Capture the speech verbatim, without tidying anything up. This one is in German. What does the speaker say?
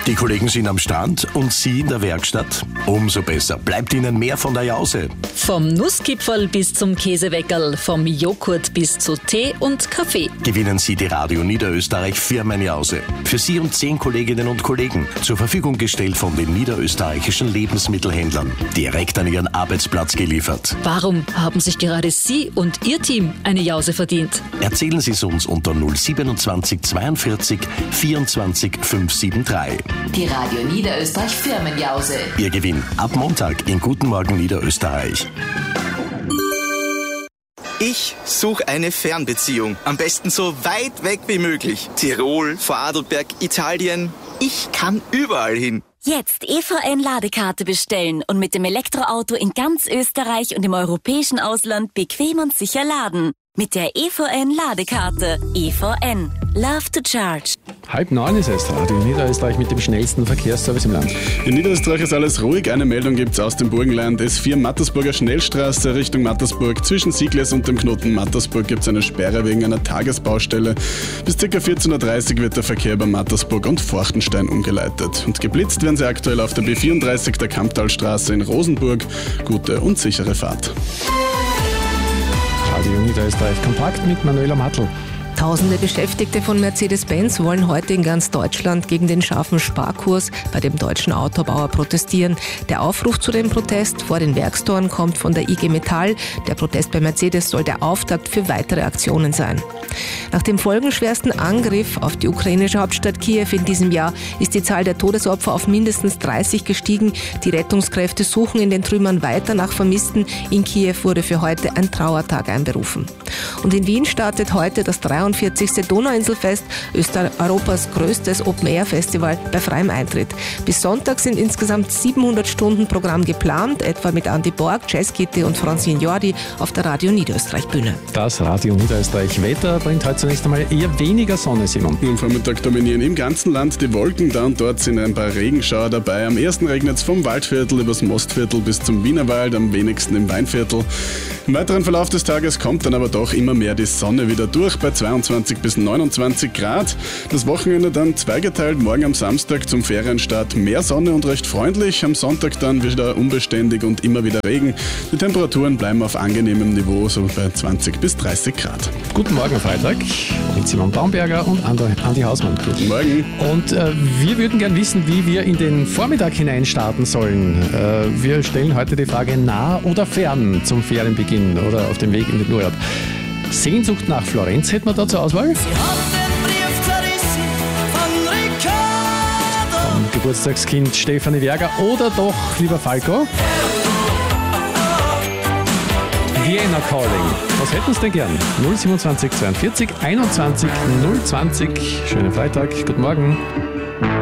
Die Kollegen sind am Stand und Sie in der Werkstatt? Umso besser. Bleibt Ihnen mehr von der Jause. Vom Nusskipferl bis zum Käseweckerl, vom Joghurt bis zu Tee und Kaffee. Gewinnen Sie die Radio Niederösterreich Firmenjause. Für Sie und zehn Kolleginnen und Kollegen. Zur Verfügung gestellt von den niederösterreichischen Lebensmittelhändlern. Direkt an Ihren Arbeitsplatz geliefert. Warum haben sich gerade Sie und Ihr Team eine Jause verdient? Erzählen Sie es uns unter null siebenundzwanzig zweiundvierzig vierundzwanzig fünfhundertdreiundsiebzig. Die Radio Niederösterreich Firmenjause. Ihr Gewinn ab Montag in Guten Morgen Niederösterreich. Ich suche eine Fernbeziehung. Am besten so weit weg wie möglich. Tirol, Vorarlberg, Italien. Ich kann überall hin. Jetzt E V N-Ladekarte bestellen und mit dem Elektroauto in ganz Österreich und im europäischen Ausland bequem und sicher laden. Mit der E V N-Ladekarte. E V N. Love to charge. Halb neun ist es, Radio Niederösterreich mit dem schnellsten Verkehrsservice im Land. In Niederösterreich ist alles ruhig. Eine Meldung gibt es aus dem Burgenland. S vier Mattersburger Schnellstraße Richtung Mattersburg. Zwischen Sieglers und dem Knoten Mattersburg gibt es eine Sperre wegen einer Tagesbaustelle. Bis ca. vierzehn Uhr dreißig wird der Verkehr über Mattersburg und Forchtenstein umgeleitet. Und geblitzt werden sie aktuell auf der B vierunddreißig der Kamptalstraße in Rosenburg. Gute und sichere Fahrt. Radio Niederösterreich kompakt mit Manuela Matl. Tausende Beschäftigte von Mercedes-Benz wollen heute in ganz Deutschland gegen den scharfen Sparkurs bei dem deutschen Autobauer protestieren. Der Aufruf zu dem Protest vor den Werkstoren kommt von der I G Metall. Der Protest bei Mercedes soll der Auftakt für weitere Aktionen sein. Nach dem folgenschwersten Angriff auf die ukrainische Hauptstadt Kiew in diesem Jahr ist die Zahl der Todesopfer auf mindestens dreißig gestiegen. Die Rettungskräfte suchen in den Trümmern weiter nach Vermissten. In Kiew wurde für heute ein Trauertag einberufen. Und in Wien startet heute das dreiundvierzigste Donauinselfest, Europas größtes Open-Air-Festival bei freiem Eintritt. Bis Sonntag sind insgesamt siebenhundert Stunden Programm geplant, etwa mit Andi Borg, Jazzkitty und Francine Jordi auf der Radio Niederösterreich Bühne. Das Radio Niederösterreich Wetter bringt heute zunächst einmal eher weniger Sonne, Simon. Am Vormittag dominieren im ganzen Land die Wolken, da und dort sind ein paar Regenschauer dabei. Am ersten regnet es vom Waldviertel übers Mostviertel bis zum Wienerwald, am wenigsten im Weinviertel. Im weiteren Verlauf des Tages kommt dann aber doch immer mehr die Sonne wieder durch bei zweiundzwanzig bis neunundzwanzig Grad. Das Wochenende dann zweigeteilt, morgen am Samstag zum Ferienstart mehr Sonne und recht freundlich. Am Sonntag dann wieder unbeständig und immer wieder Regen. Die Temperaturen bleiben auf angenehmem Niveau, so bei zwanzig bis dreißig Grad. Guten Morgen, Freitag, mit Simon Baumberger und Andi Hausmann. Guten Morgen. Und äh, wir würden gern wissen, wie wir in den Vormittag hinein starten sollen. Äh, wir stellen heute die Frage nah oder fern zum Ferienbeginn oder auf dem Weg in den Urlaub. Sehnsucht nach Florenz hätten wir da zur Auswahl. Vom Geburtstagskind Stefanie Werger oder doch lieber Falco? Vienna Calling. Was hätten Sie denn gern? null siebenundzwanzig zweiundvierzig einundzwanzig null zwanzig. Schönen Freitag. Guten Morgen.